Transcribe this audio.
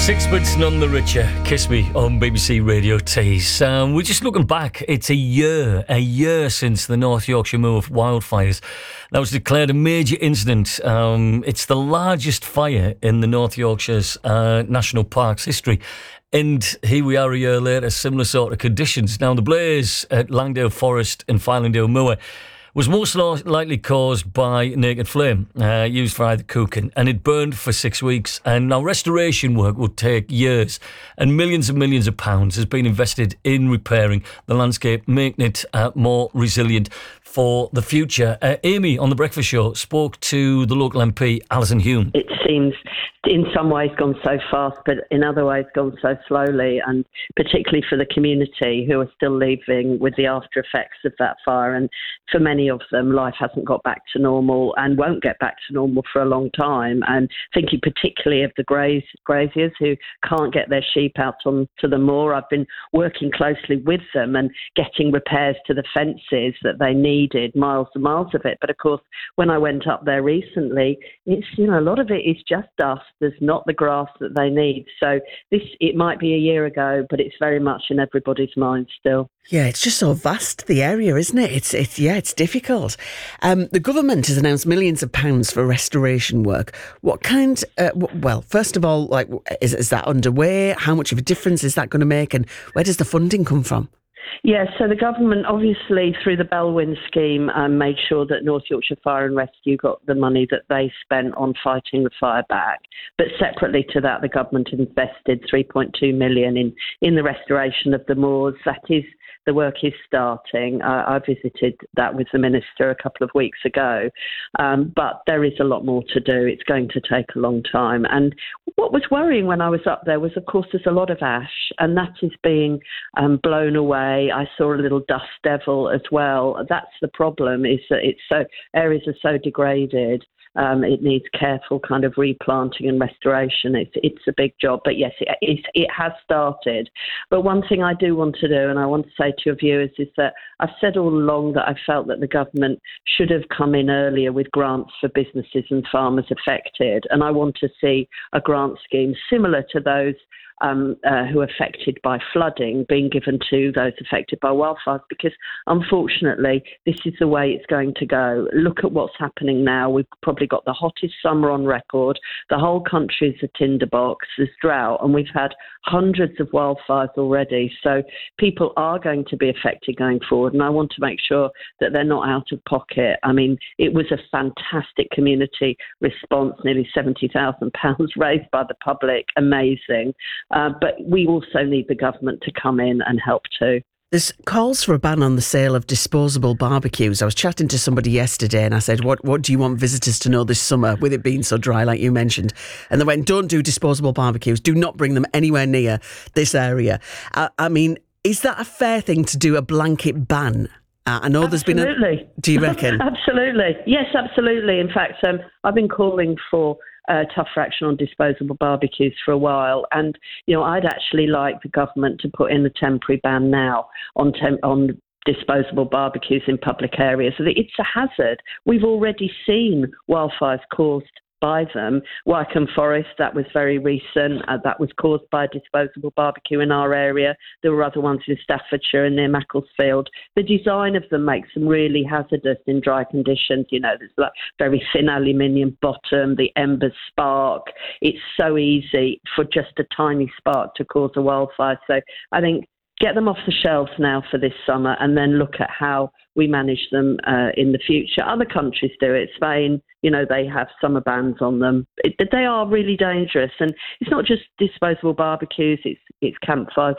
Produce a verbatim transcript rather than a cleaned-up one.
Sixpence None the Richer, Kiss Me on B B C Radio Tees. Um, we're just looking back. It's a year, a year since the North Yorkshire Moor wildfires. That was declared a major incident. Um, it's the largest fire in the North Yorkshire's uh, National Parks history. And here we are a year later, similar sort of conditions. Now, the blaze at Langdale Forest and Filingdale Moor was most likely caused by naked flame uh, used for either cooking, and it burned for six weeks. And now restoration work will take years, and millions and millions of pounds has been invested in repairing the landscape, making it uh, more resilient for the future. Uh, Amy on The Breakfast Show spoke to the local M P, Alison Hume. It seems in some ways gone so fast, but in other ways gone so slowly, and particularly for the community who are still living with the after effects of that fire. And for many of them, life hasn't got back to normal and won't get back to normal for a long time. And thinking particularly of the graze, graziers who can't get their sheep out onto the moor. I've been working closely with them and getting repairs to the fences that they needed, miles and miles of it. But of course, when I went up there recently, it's, you know, a lot of it is just dust. There's not the grass that they need. So this, it might be a year ago, but it's very much in everybody's mind still. Yeah, it's just so vast, the area, isn't it? It's, it's yeah, it's difficult. Um, the government has announced millions of pounds for restoration work. What kind, uh, w- well, first of all, like, is, is that underway? How much of a difference is that going to make? And where does the funding come from? Yes, so the government, obviously, through the Bellwyn scheme, um, made sure that North Yorkshire Fire and Rescue got the money that they spent on fighting the fire back. But separately to that, the government invested three point two million pounds in, in the restoration of the moors. That is, the work is starting. Uh, I visited that with the Minister a couple of weeks ago. Um, but there is a lot more to do. It's going to take a long time. And what was worrying when I was up there was, of course, there's a lot of ash, and that is being um, blown away. I saw a little dust devil as well. That's the problem, is that it's so areas are so degraded. Um, it needs careful kind of replanting and restoration. It's it's a big job, but yes, it, it, it has started. But one thing I do want to do, and I want to say to your viewers, is that I've said all along that I felt that the government should have come in earlier with grants for businesses and farmers affected. And I want to see a grant scheme similar to those Um, uh, who are affected by flooding being given to those affected by wildfires, because unfortunately this is the way it's going to go. Look at what's happening now. We've probably got the hottest summer on record. The whole country is a tinderbox. There's drought, and we've had hundreds of wildfires already. So people are going to be affected going forward, and I want to make sure that they're not out of pocket. I mean, it was a fantastic community response, nearly seventy thousand pounds raised by the public. Amazing. Uh, but we also need the government to come in and help too. There's calls for a ban on the sale of disposable barbecues. I was chatting to somebody yesterday and I said, what what do you want visitors to know this summer, with it being so dry, like you mentioned? And they went, don't do disposable barbecues. Do not bring them anywhere near this area. I, I mean, is that a fair thing to do, a blanket ban? Uh, I know there's been a... Absolutely. Do you reckon? Absolutely. Yes, absolutely. In fact, um, I've been calling for Uh, tougher action on disposable barbecues for a while, and you know, I'd actually like the government to put in a temporary ban now on tem- on disposable barbecues in public areas. So that it's a hazard. We've already seen wildfires caused by them. Wycombe Forest, that was very recent. Uh, that was caused by a disposable barbecue in our area. There were other ones in Staffordshire and near Macclesfield. The design of them makes them really hazardous in dry conditions. You know, there's like very thin aluminium bottom, the embers spark. It's so easy for just a tiny spark to cause a wildfire. So I think get them off the shelves now for this summer, and then look at how we manage them uh, in the future. Other countries do it. Spain, you know, they have summer bans on them. It, they are really dangerous. And it's not just disposable barbecues, it's it's campfires,